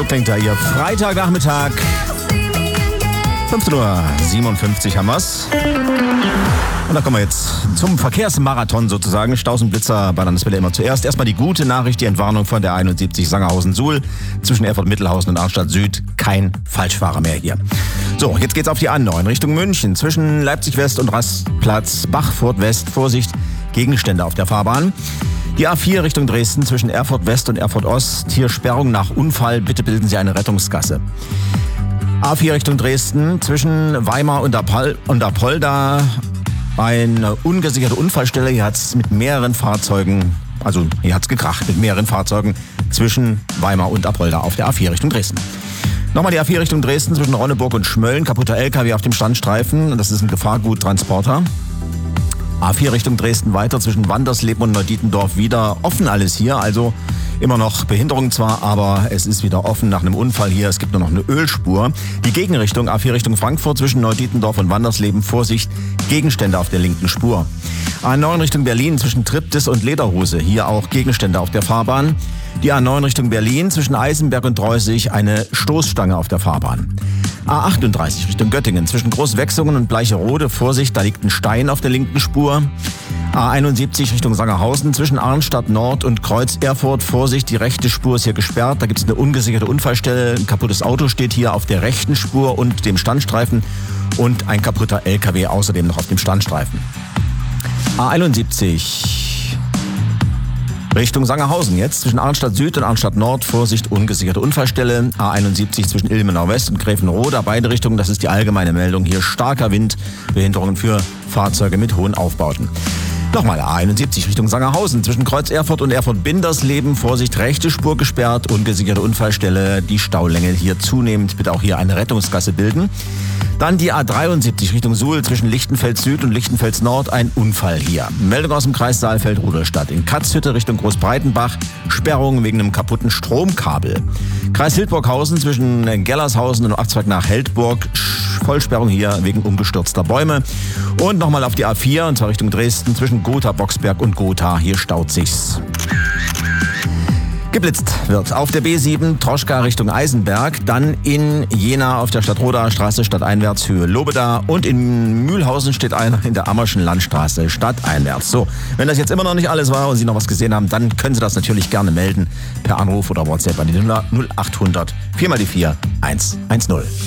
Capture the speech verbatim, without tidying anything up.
So klingt da Ihr Freitagnachmittag. fünfzehn Uhr siebenundfünfzig haben wir's. Und da kommen wir jetzt zum Verkehrsmarathon sozusagen. Staus und Blitzer bei Landeswelle immer zuerst. Erstmal die gute Nachricht, die Entwarnung von der einundsiebzig Sangerhausen-Suhl. Zwischen Erfurt-Mittelhausen und Arnstadt Süd kein Falschfahrer mehr hier. So, jetzt geht's auf die A neun Richtung München. Zwischen Leipzig West und Rastplatz Bachfurt West. Vorsicht, Gegenstände auf der Fahrbahn. Die A vier Richtung Dresden zwischen Erfurt West und Erfurt Ost. Hier Sperrung nach Unfall. Bitte bilden Sie eine Rettungsgasse. A vier Richtung Dresden zwischen Weimar und Apol- und Apolda. Eine ungesicherte Unfallstelle. Hier hat es mit mehreren Fahrzeugen, also hier hat es gekracht mit mehreren Fahrzeugen zwischen Weimar und Apolda auf der A vier Richtung Dresden. Nochmal die A vier Richtung Dresden zwischen Ronneburg und Schmölln. Kaputter L K W auf dem Standstreifen. Das ist ein Gefahrguttransporter. A vier Richtung Dresden weiter zwischen Wandersleben und Neudietendorf wieder offen alles hier. Also immer noch Behinderung zwar, aber es ist wieder offen nach einem Unfall hier. Es gibt nur noch eine Ölspur. Die Gegenrichtung A vier Richtung Frankfurt zwischen Neudietendorf und Wandersleben. Vorsicht, Gegenstände auf der linken Spur. A neun Richtung Berlin zwischen Triptis und Lederhose. Hier auch Gegenstände auf der Fahrbahn. Die A neun Richtung Berlin zwischen Eisenberg und Treusig. Eine Stoßstange auf der Fahrbahn. A achtunddreißig Richtung Göttingen zwischen Großwechsungen und Bleicherode. Vorsicht, da liegt ein Stein auf der linken Spur. A einundsiebzig Richtung Sangerhausen zwischen Arnstadt Nord und Kreuz Erfurt. Vorsicht, die rechte Spur ist hier gesperrt. Da gibt es eine ungesicherte Unfallstelle. Ein kaputtes Auto steht hier auf der rechten Spur und dem Standstreifen. Und ein kaputter L K W außerdem noch auf dem Standstreifen. A einundsiebzig Richtung Sangerhausen jetzt zwischen Arnstadt Süd und Arnstadt Nord. Vorsicht, ungesicherte Unfallstelle. A einundsiebzig zwischen Ilmenau West und Gräfenrode. Beide Richtungen, das ist die allgemeine Meldung. Hier starker Wind, Behinderungen für Fahrzeuge mit hohen Aufbauten. Nochmal A einundsiebzig Richtung Sangerhausen zwischen Kreuz Erfurt und Erfurt-Bindersleben. Vorsicht, rechte Spur gesperrt, ungesicherte Unfallstelle. Die Staulänge hier zunehmend. Bitte auch hier eine Rettungsgasse bilden. Dann die A dreiundsiebzig Richtung Suhl zwischen Lichtenfels Süd und Lichtenfels Nord. Ein Unfall hier. Meldung aus dem Kreis Saalfeld-Rudolstadt. In Katzhütte Richtung Großbreitenbach. Sperrung wegen einem kaputten Stromkabel. Kreis Hildburghausen zwischen Gellershausen und Abzweig nach Heldburg. Vollsperrung hier wegen umgestürzter Bäume. Und nochmal auf die A vier, und zwar Richtung Dresden, zwischen Gotha, Boxberg und Gotha. Hier staut sich's. Geblitzt wird auf der B sieben Troschka Richtung Eisenberg, dann in Jena auf der Stadtrodaer Straße stadteinwärts Höhe Lobeda und in Mühlhausen steht einer in der Ammerschen Landstraße stadteinwärts. So, wenn das jetzt immer noch nicht alles war und Sie noch was gesehen haben, dann können Sie das natürlich gerne melden per Anruf oder WhatsApp an die null achthundert vier mal die vier eins eins null.